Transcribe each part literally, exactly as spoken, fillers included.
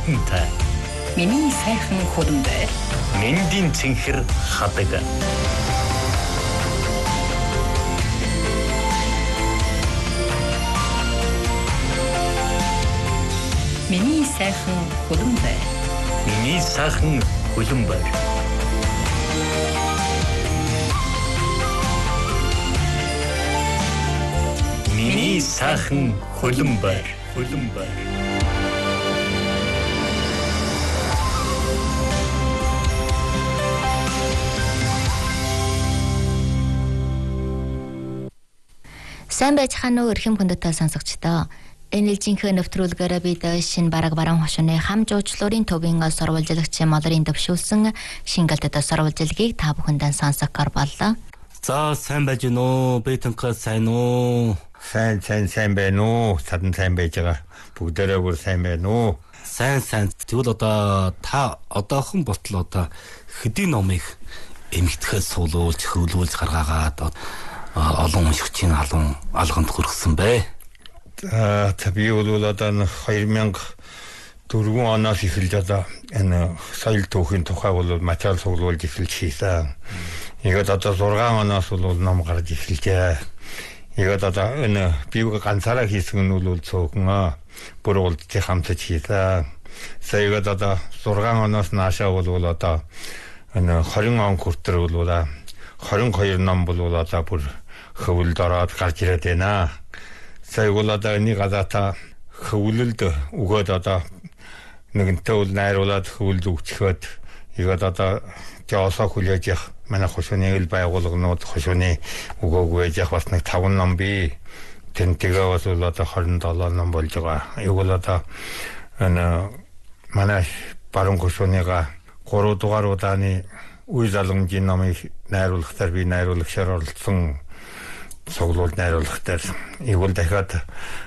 хатантай. Миний сайхан хөлбөмбөр. Мэндийн цэнхэр хадаг. Миний сайхан хөлбөмбөр. Миний сайхан хөлбөмбөр. Миний сайхан хөлбөмбөр. Хөлбөмбөр. Сайн байцгаана уу эрхэм хүндэтэй сонсогчдоо. Энэ жинхэнэ нэвтрүүлгээрээ бид шинэ бараг баран хошууны хам жуучлалын төвийн сурвалжлагчийн молрын төвшүүлсэн шингэлтэд сурвалжлагыг та бүхэндээ сонсохоор боллоо. За сайн байж гэнэ үү? Бэтэнхэ сайн уу? Сайн сайн сайн байна уу? Садан сайн байж байгаа. Бүгдээрээ бүр сайн байна уу? Сайн сайн. Тэгвэл одоо та одоохон болтол одоо хэдийн номыг эмгтгэхээс суулуулж хөвлүүлж гаргаагаад олон уншигчийн алан алганд хүргэсэн бэ? Аа би бол одоо хоёр мянга дөрвөн оноос эхэлж одоо энэ соёл түүхийн тухай бол материал цуглуулж эхэлж хийсэн. Игээд одоо зургаан оноос бол ном гарч эхэлжээ. Игээд одоо энэ би ганцаараа хийсэн нь бол цөөхөн бүр уулзч хамтж хийсэн. Саягаад одоо зургаан оноос наашаа бол одоо энэ двадцать он хүртэл бол двадцать хоёр ном бол одоо бүр хөвөлд ороод гарч ирээд байна. Сая бол одоо энийг гадаата хөвлөлд өгөөд одоо нэгэнтээ бол найруулад хөвөлд өгчхөд игээд одоо жоосоо хүлээж явах манай хошууны ил байгууллагууд хошууны өгөөг байж явах бас нэг таван ном бий. Тэнтэйгээ бас бол одоо двадцать семь ном болж байгаа. Юу бол одоо энэ манай баруун хошууныга гурав дугаар удааны үе залгамжийн номыг найруулахтаар би найруулагчаар оролцсон. Цуглуулж найруулахтаар игэл дахиад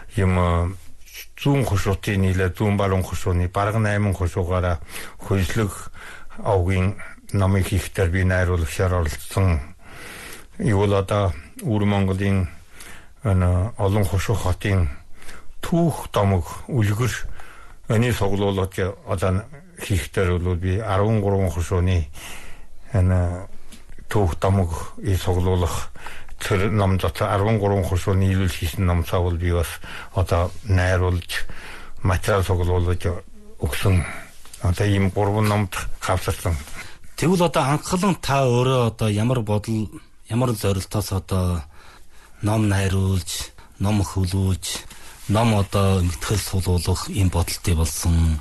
юм зүүн хошуутын нийлээ зүүн баруун хошууны бараг восемь хошуугаараа хөлслөг овгийн номыг хийхдээ би найруулагчаар оролцсон. Игэл одоо Өвөр Монголын энэ олон хошуу хотын түүх домог үлгэр энэ цуглуулж одоо хийхдээ бол би десять три хошууны энэ түүх домог и цуглуулах тэр ном дотор десять три хошууны нийлүүл хийсэн номсоо бол би бас одоо найруулж материал цуглуулж өгсөн. Одоо ийм гурван номд хавсарсан. Тэгвэл одоо анхлан та өөрөө одоо ямар бодол ямар зорилтоос одоо ном найруулж, ном хөвлүүлж, ном одоо эмгтгэл суулуулах ийм бодолтой болсон.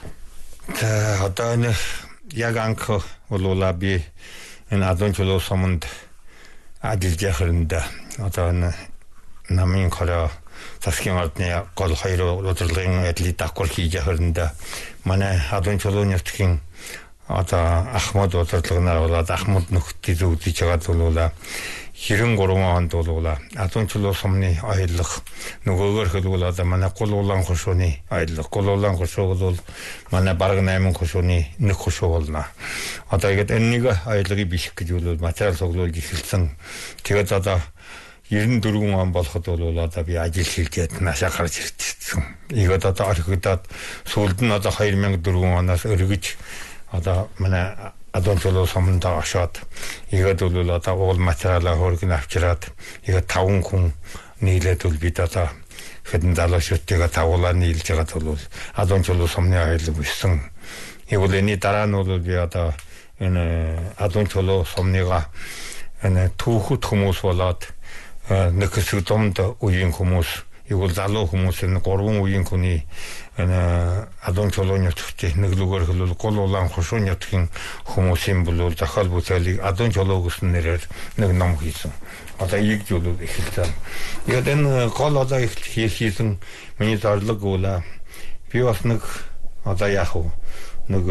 Тэ одоо энэ яг анх болоола би энэ адон чулуу суманд ажиллаж яхарнда одоо энэ намын хороо засгийн ордны гол хоёр удирдлагын ажлыг давхар хийж яхарнда манай адон чулуу нутгийн одоо Ахмад удирдлагынаар болоод Ахмад нөхдөд үзэж байгаа зүйлээ девяносто три онд болоола адон чулуу сумны аялах нөгөөгөр хэлбэл одоо манай гол улаан хошууны аялах гол улаан хошуу бол манай бараг восемь хошууны нэг хошуу болно. Одоо ихэд энэнийг аялгыг биших гэж бол материал цуглуулж эхэлсэн. Тэгээд одоо девяносто четыре он болоход бол одоо би ажил хийлгээд наашаа гарч ирчихсэн. Ихэд одоо орхигдоод сүүлд нь одоо две тысячи четыре оноос өргөж одоо манай адон чулуу суманд очоод игээд бол одоо уул материалаа хөргөн авчираад игээд таван хүн нийлээд бол бид одоо хэдэн залуучуудтайгаа тавуулаа нийлж байгаа бол адон чулуу сумны аялал бүсэн. Игэл энэ дараа нь бол би одоо энэ адон чулуу сумныга энэ түүхэд хүмүүс болоод нэг хэсэг домд үеийн хүмүүс игэл залуу хүмүүс энэ гурван үеийн хүний энэ адон чулууны нутгт нэг лүгээр хэлбэл гол улаан хошууны нутгийн хүмүүсийн бол зохиол бүтээлийг адон чулуу гэсэн нэрээр нэг ном хийсэн. Одоо яг зүйл эхэлсэн. Яг энэ гол одоо их хийсэн миний зорилго бол би бас нэг одоо яах вэ? Нэг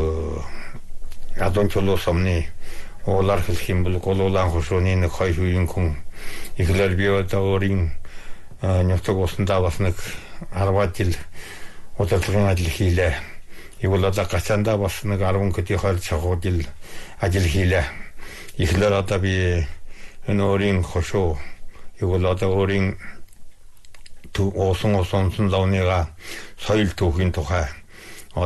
адон чулуу сумны уулаар хэлэх юм бол гол улаан хошууны нэг хоёр үеийн хүн ихлээр би одоо өөрийн нутаг усандаа бас нэг десять жил удирдлагын ажил хийлээ. Игэл одоо гацаандаа бас нэг десять хэдийн хоёр цагуу жил ажил хийлээ. Ихлээр одоо би энэ өөрийн хошуу игэл одоо өөрийн туу уусан усан лавныга соёл түүхийн тухай